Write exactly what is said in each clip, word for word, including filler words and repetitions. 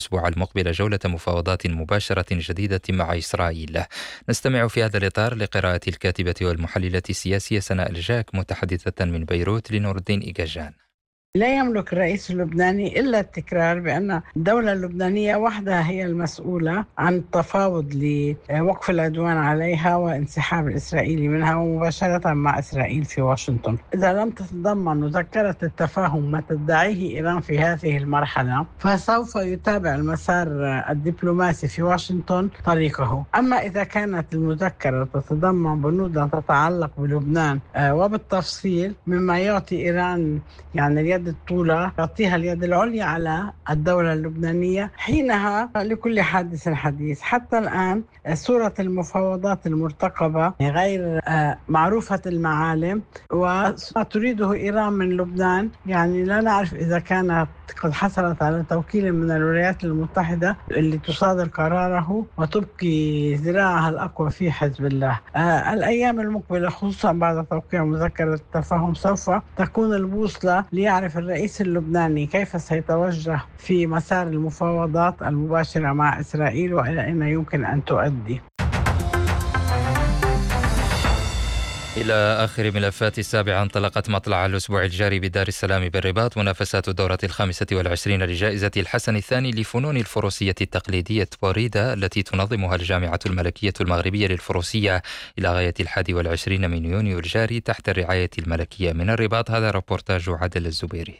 الأسبوع المقبل جولة مفاوضات مباشرة جديدة مع إسرائيل. نستمع في هذا الإطار لقراءة الكاتبة والمحللة السياسية سناء الجاك متحدثة من بيروت لنور الدين إيجاجان. لا يملك الرئيس اللبناني إلا التكرار بأن الدولة اللبنانية وحدها هي المسؤولة عن التفاوض لوقف العدوان عليها وانسحاب الإسرائيلي منها ومباشرة مع إسرائيل في واشنطن. إذا لم تتضمن مذكرة التفاهم ما تدعيه إيران في هذه المرحلة فسوف يتابع المسار الدبلوماسي في واشنطن طريقه. أما إذا كانت المذكرة تتضمن بنودا تتعلق بلبنان وبالتفصيل مما يعطي إيران يعني اليد الطولة يعطيها اليد العليا على الدولة اللبنانية، حينها لكل حادث حديث. حتى الآن صورة المفاوضات المرتقبة غير معروفة المعالم، وما تريده إيران من لبنان يعني لا نعرف إذا كانت قد حصلت على توكيل من الولايات المتحدة اللي تصادر قراره وتبقي ذراعها الأقوى في حزب الله. الأيام المقبلة خصوصا بعد توقيع مذكرة التفاهم سوف تكون البوصلة ليعرف الرئيس اللبناني كيف سيتوجه في مسار المفاوضات المباشرة مع إسرائيل وإلى أين يمكن أن تؤدي. إلى آخر ملفات السابعة، انطلقت مطلع الأسبوع الجاري بدار السلام بالرباط منافسات الدورة الخامسة والعشرين لجائزة الحسن الثاني لفنون الفروسية التقليدية بوريدا التي تنظمها الجامعة الملكية المغربية للفروسية إلى غاية الحادي والعشرين من يونيو الجاري تحت الرعاية الملكية. من الرباط هذا ربورتاج عادل الزبيري.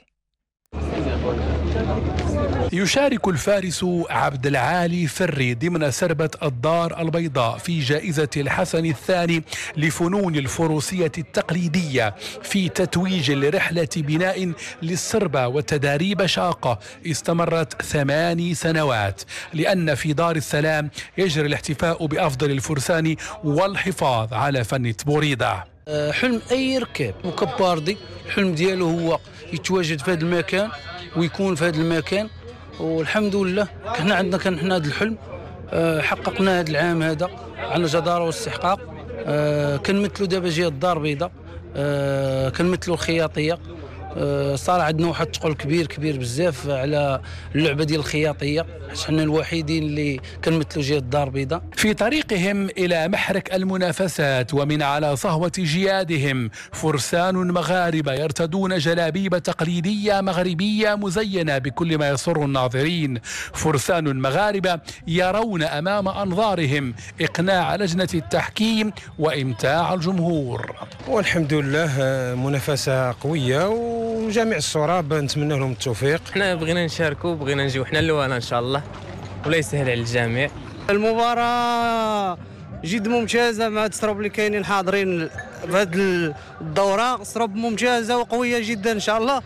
يشارك الفارس عبد العالي فري ضمن سربة الدار البيضاء في جائزة الحسن الثاني لفنون الفروسية التقليدية في تتويج لرحلة بناء للسربة وتداريب شاقة استمرت ثماني سنوات، لأن في دار السلام يجري الاحتفاء بأفضل الفرسان والحفاظ على فن بوريدا. حلم أي ركاب مكباردي الحلم دياله هو يتواجد في هذا المكان ويكون في هذا المكان، والحمد لله كنا عندنا كان حنا هذا الحلم حققنا هذا العام هذا على جدارة واستحقاق. كنمثلوا دابا جهة الدار البيضاء، كنمثلوا الخياطية. صار عندنا واحد الثقل كبير كبير بزاف على اللعبه ديال الخياطيه، حنا الوحيدين اللي كنمثلوا جهه الدار البيضاء. في طريقهم الى محرك المنافسات ومن على صهوه جيادهم فرسان مغاربه يرتدون جلابيب تقليديه مغربيه مزينه بكل ما يسر الناظرين. فرسان مغاربه يرون امام انظارهم اقناع لجنه التحكيم وامتاع الجمهور. والحمد لله منافسه قويه وجميع الصراب نتمنى لهم التوفيق. احنا بغينا نشاركوا بغينا نجيو حنا الاول ان شاء الله ولا يسهل على الجميع. المباراة جد ممتازة مع السرب اللي كاينين حاضرين في هذه الدورة، سرب ممتازة وقوية جدا ان شاء الله.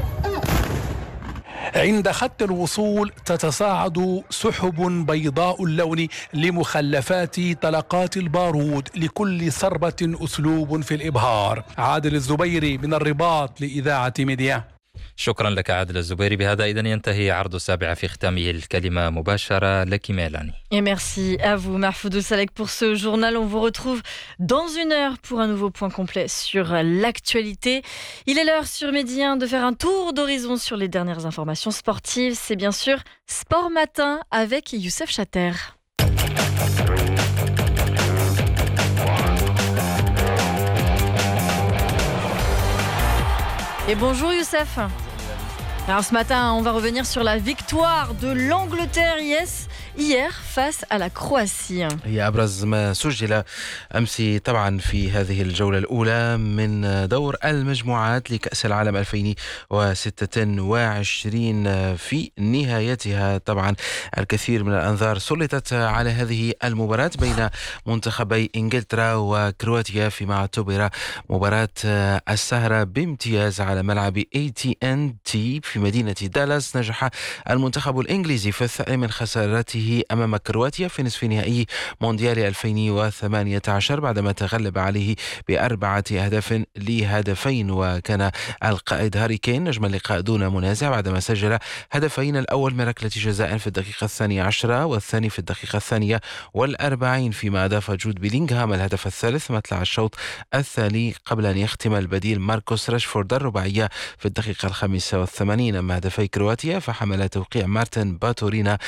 عند خط الوصول تتصاعد سحب بيضاء اللون لمخلفات طلقات البارود، لكل صربة أسلوب في الإبهار. عادل الزبيري من الرباط لإذاعة ميديا. شكرا لك عادل الزبيري. بهذا إذن ينتهي عرض السابعة في ختامه الكلمة مباشرة لك ميلاني. Et merci à vous Mahfoudou Salek pour ce journal. On vous retrouve dans une heure pour un nouveau point complet sur l'actualité. Il est l'heure sur Midi un de faire un tour d'horizon sur les dernières informations sportives. C'est bien sûr Sport Matin avec Youssef Chater. Et bonjour Youssef. Alors ce matin, on va revenir sur la victoire de l'Angleterre hier face à la Croatie. هي أبرز ما سجل أمس طبعا في هذه الجولة الأولى من دور المجموعات لكأس العالم ألفين وستة وعشرين. في نهايتها طبعا الكثير من الأنظار سلطت على هذه المباراة بين منتخبي إنجلترا وكرواتيا، فيما اعتبر مباراة السهرة بامتياز على ملعب إيه تي أند تي في مدينة دالاس. نجح المنتخب الإنجليزي في الثأر من خسارته أمام كرواتيا في نصف نهائي مونديال ألفين وثمانية عشر بعدما تغلب عليه بأربعة أهداف لهدفين. وكان القائد هاري كين نجم اللقاء دون منازع بعدما سجل هدفين، الأول من ركلة جزاء في الدقيقة الثانية عشرة والثاني في الدقيقة الثانية والأربعين، فيما أضاف جود بيلينغهام الهدف الثالث مطلع الشوط الثاني قبل أن يختم البديل ماركوس راشفورد الرباعية في الدقيقة الخامسة والثمانين. أما هدفي كرواتيا فحمل توقيع مارتن باتورينا